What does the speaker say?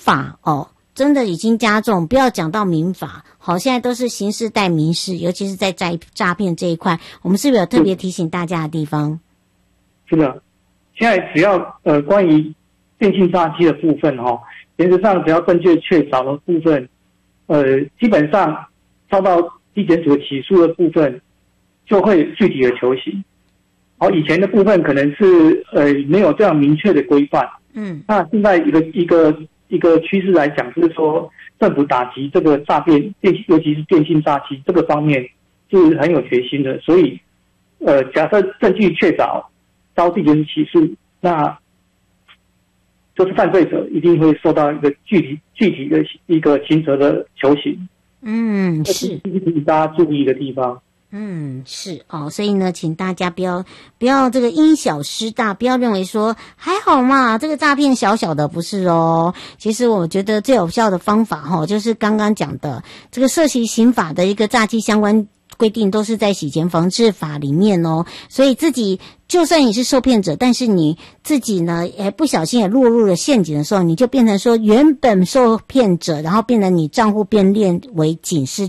法真的已经加重，不要讲到民法，好，现在都是刑事带民事，尤其是在诈骗这一块，我们是不是有特别提醒大家的地方？ 是的，现在只要关于电信诈欺的部分原则上只要证据确凿的部分，基本上遭到地检署起诉的部分，就会具体的求刑。以前的部分可能是没有这样明确的规范，那现在一个趋势来讲，就是说政府打击这个诈骗，尤其是电信诈欺这个方面是很有决心的。所以假设证据确凿，遭地检署起诉，那就是犯罪者一定会受到一个具体的一个刑责的求刑。是大家注意的地方。 是所以呢，请大家不要这个因小失大，不要认为说还好嘛，这个诈骗小小的，不是其实我觉得最有效的方法就是刚刚讲的这个涉及刑法的一个诈欺相关规定，都是在洗钱防治法里面所以自己就算你是受骗者，但是你自己呢不小心也落入了陷阱的时候，你就变成说原本受骗者，然后变成你账户变列为警示